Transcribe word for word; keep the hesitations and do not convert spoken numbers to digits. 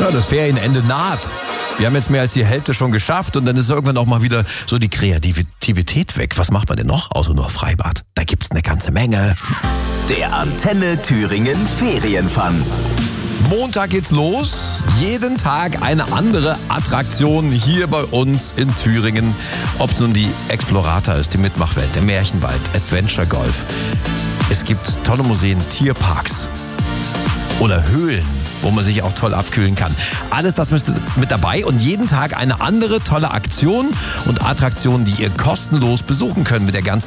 Ja, das Ferienende naht. Wir haben jetzt mehr als die Hälfte schon geschafft und dann ist irgendwann auch mal wieder so die Kreativität weg. Was macht man denn noch, außer nur Freibad? Da gibt's eine ganze Menge. Der Antenne Thüringen Ferienfun. Montag geht's los. Jeden Tag eine andere Attraktion hier bei uns in Thüringen. Ob es nun die Explorator ist, die Mitmachwelt, der Märchenwald, Adventure Golf. Es gibt tolle Museen, Tierparks oder Höhlen, wo man sich auch toll abkühlen kann. Alles das ist mit dabei und jeden Tag eine andere tolle Aktion und Attraktion, die ihr kostenlos besuchen könnt mit der ganzen